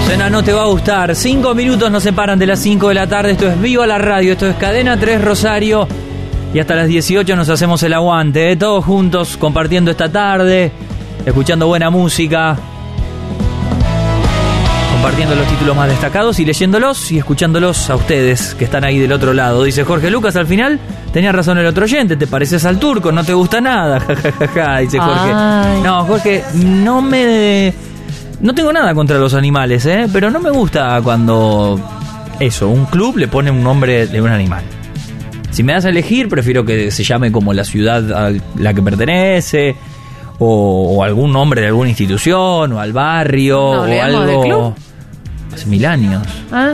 Suena No Te Va a Gustar. 5 minutos nos separan de las 5 de la tarde. Esto es Viva la Radio, esto es Cadena 3 Rosario. Y hasta las 18 nos hacemos el aguante, ¿eh? Todos juntos compartiendo esta tarde, escuchando buena música, compartiendo los títulos más destacados y leyéndolos y escuchándolos a ustedes que están ahí del otro lado. Dice Jorge Lucas, al final tenía razón el otro oyente, te pareces al turco, no te gusta nada. Dice Jorge. Ay. No, Jorge, no tengo nada contra los animales, pero no me gusta cuando un club le pone un nombre de un animal. Si me das a elegir, prefiero que se llame como la ciudad a la que pertenece, o algún nombre de alguna institución, o al barrio, o algo. ¿De club? Hace 1000 años. Ah.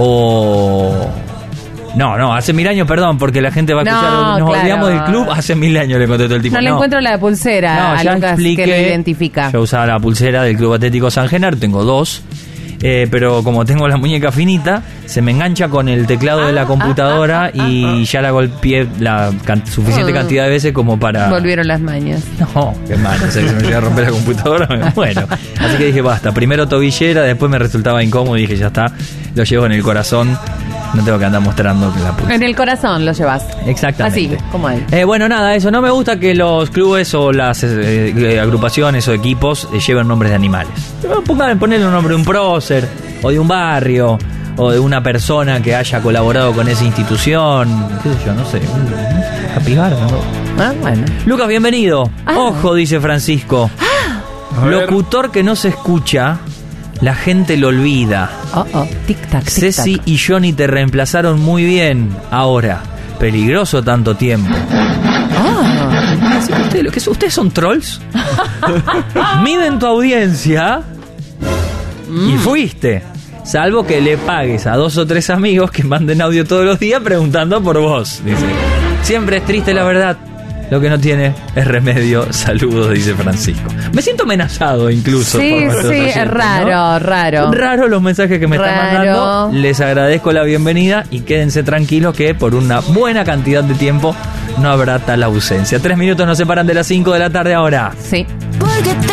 No, hace 1000 años, perdón, porque la gente va a escuchar. Nos olvidamos del club, hace 1000 años le contestó el tipo. No le encuentro la pulsera a Lucas que lo identifica. Yo usaba la pulsera del Club Atlético San Genaro, tengo 2. Pero como tengo la muñeca finita, se me engancha con el teclado de la computadora y ya la golpeé la suficiente cantidad de veces como para... Volvieron las mañas. No, qué mal, o sea, que se me llega a romper la computadora, bueno. Así que dije, basta, primero tobillera, después me resultaba incómodo y dije, ya está, lo llevo en el corazón. No tengo que andar mostrando que la pulsera. En el corazón lo llevas. Exactamente. Así, como él. Bueno, nada, eso. No me gusta que los clubes o las agrupaciones o equipos lleven nombres de animales. Ponerle un nombre de un prócer, o de un barrio, o de una persona que haya colaborado con esa institución. ¿Qué sé yo? No sé. Un capibara, ¿no? Ah, bueno. Lucas, bienvenido. Ojo, dice Francisco. Locutor que no se escucha, la gente lo olvida. Tic-tac, tic-tac. Ceci y Johnny te reemplazaron muy bien. Ahora, peligroso tanto tiempo. ¿Ustedes son trolls? Miden tu audiencia y fuiste. Salvo que le pagues a 2 o 3 amigos que manden audio todos los días preguntando por vos. Dice, siempre es triste la verdad. Lo que no tiene es remedio. Saludos, dice Francisco. Me siento amenazado incluso. Sí, por oyentes, es raro, ¿no? Raro los mensajes que me están mandando. Les agradezco la bienvenida y quédense tranquilos que por una buena cantidad de tiempo no habrá tal ausencia. 3 minutos nos separan de las 5 de la tarde ahora. Sí.